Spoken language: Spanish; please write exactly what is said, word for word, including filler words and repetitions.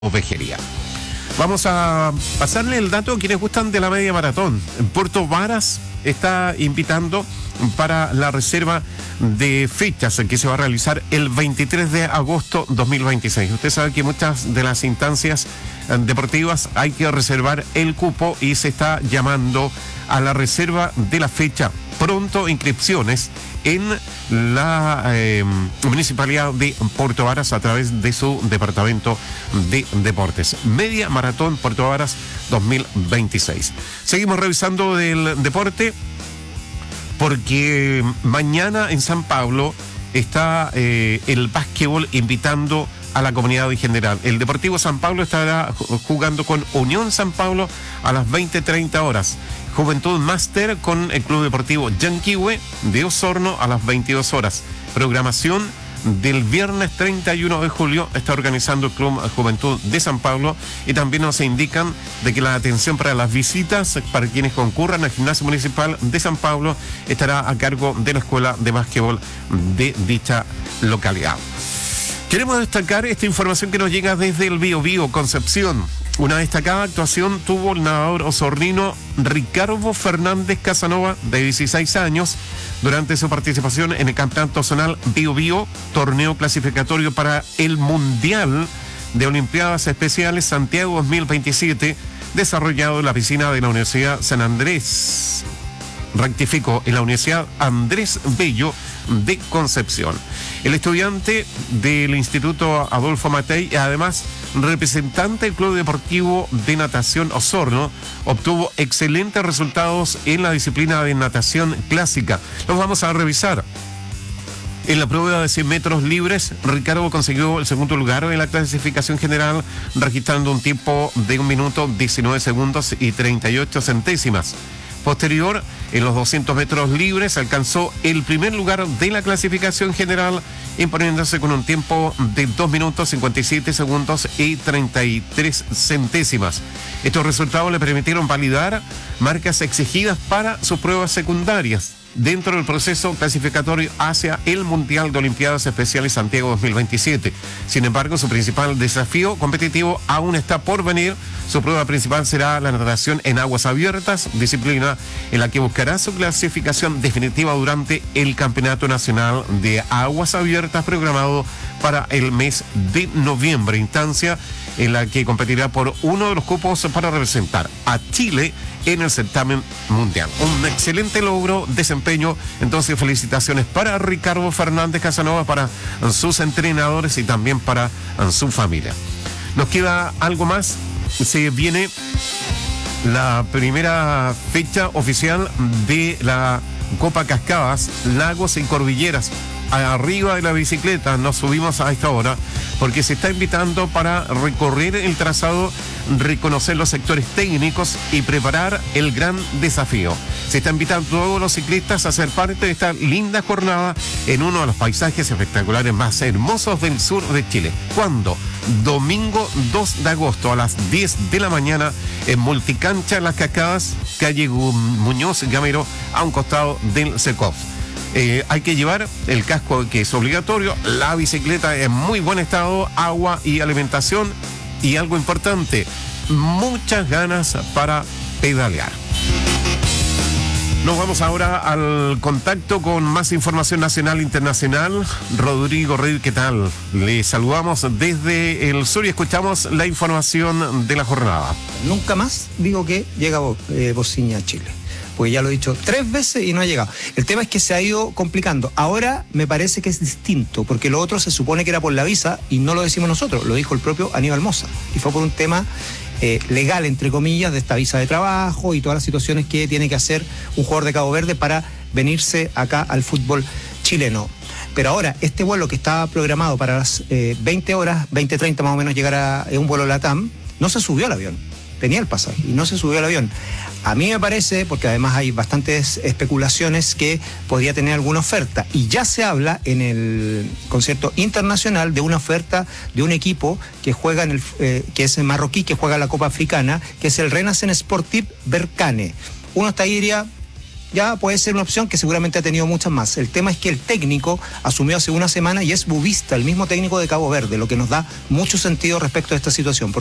Ovejería. Vamos a pasarle el dato a quienes gustan de la media maratón. Puerto Varas está invitando para la reserva de fechas que se va a realizar el veintitrés de agosto dos mil veintiséis. Usted sabe que muchas de las instancias deportivas hay que reservar el cupo y se está llamando a la reserva de la fecha. Pronto inscripciones en la eh, municipalidad de Puerto Varas a través de su departamento de deportes. Media Maratón Puerto Varas dos mil veintiséis. Seguimos revisando del deporte porque mañana en San Pablo está eh, el básquetbol invitando a la comunidad en general. El Deportivo San Pablo estará jugando con Unión San Pablo a las veinte treinta horas. Juventud Máster con el Club Deportivo Yanquihue de Osorno a las veintidós horas. Programación del viernes treinta y uno de julio está organizando el Club Juventud de San Pablo, y también nos indican de que la atención para las visitas para quienes concurran al Gimnasio Municipal de San Pablo estará a cargo de la Escuela de Básquetbol de dicha localidad. Queremos destacar esta información que nos llega desde el Bío Bío, Concepción. Una destacada actuación tuvo el nadador osornino Ricardo Fernández Casanova, de dieciséis años, durante su participación en el Campeonato Zonal Bío Bío, torneo clasificatorio para el Mundial de Olimpiadas Especiales Santiago dos mil veintisiete, desarrollado en la piscina de la Universidad San Andrés. Rectifico, en la Universidad Andrés Bello de Concepción. El estudiante del Instituto Adolfo Matei y además representante del Club Deportivo de Natación Osorno obtuvo excelentes resultados en la disciplina de natación clásica. Los vamos a revisar. En la prueba de cien metros libres, Ricardo consiguió el segundo lugar en la clasificación general, registrando un tiempo de un minuto diecinueve segundos y treinta y ocho centésimas. Posterior, en los doscientos metros libres, alcanzó el primer lugar de la clasificación general, imponiéndose con un tiempo de dos minutos cincuenta y siete segundos y treinta y tres centésimas. Estos resultados le permitieron validar marcas exigidas para sus pruebas secundarias dentro del proceso clasificatorio hacia el Mundial de Olimpiadas Especiales Santiago dos mil veintisiete. Sin embargo, su principal desafío competitivo aún está por venir. Su prueba principal será la natación en aguas abiertas, disciplina en la que buscará su clasificación definitiva durante el Campeonato Nacional de Aguas Abiertas programado para el mes de noviembre, instancia en la que competirá por uno de los cupos para representar a Chile en el certamen mundial. Un excelente logro, desempeño. Entonces, felicitaciones para Ricardo Fernández Casanova, para sus entrenadores y también para su familia. Nos queda algo más. Se viene la primera fecha oficial de la Copa Cascadas, Lagos y Cordilleras. Arriba de la bicicleta nos subimos a esta hora porque se está invitando para recorrer el trazado, reconocer los sectores técnicos y preparar el gran desafío. Se está invitando a todos los ciclistas a ser parte de esta linda jornada en uno de los paisajes espectaculares más hermosos del sur de Chile. ¿Cuándo? Domingo dos de agosto a las diez de la mañana en Multicancha Las Cascadas, calle Muñoz Gamero, a un costado del SECOF. Eh, hay que llevar el casco, que es obligatorio, la bicicleta en muy buen estado, agua y alimentación, y algo importante, muchas ganas para pedalear. Nos vamos ahora al contacto con más información nacional e internacional. Rodrigo Rey, ¿qué tal? Le saludamos desde el sur y escuchamos la información de la jornada. Nunca más digo que llega eh, Bociña a Chile, porque ya lo he dicho tres veces y no ha llegado. El tema es que se ha ido complicando. Ahora me parece que es distinto, porque lo otro se supone que era por la visa y no lo decimos nosotros, lo dijo el propio Aníbal Mosa. Y fue por un tema eh, legal, entre comillas, de esta visa de trabajo y todas las situaciones que tiene que hacer un jugador de Cabo Verde para venirse acá al fútbol chileno. Pero ahora, este vuelo que estaba programado para las eh, veinte horas, veinte treinta más o menos, llegar a eh, un vuelo LATAM, no se subió al avión. Tenía el pasaje y no se subió al avión. A mí me parece, porque además hay bastantes especulaciones, que podría tener alguna oferta. Y ya se habla en el concierto internacional de una oferta de un equipo que juega en el, eh, que es marroquí, que juega la Copa Africana, que es el Renaissance Sportif Berkane. Uno está ahí, diría, ya puede ser una opción que seguramente ha tenido muchas más. El tema es que el técnico asumió hace una semana y es Bubista, el mismo técnico de Cabo Verde, lo que nos da mucho sentido respecto a esta situación.